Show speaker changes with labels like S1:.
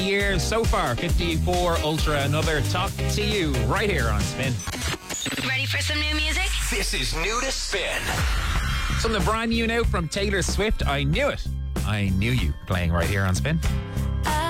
S1: years so far. 54 Ultra, another talk to you right here on Spin.
S2: Ready for some new music?
S3: This is New to Spin.
S1: Something brand new now from Taylor Swift. I knew it. I knew you, playing right here on Spin.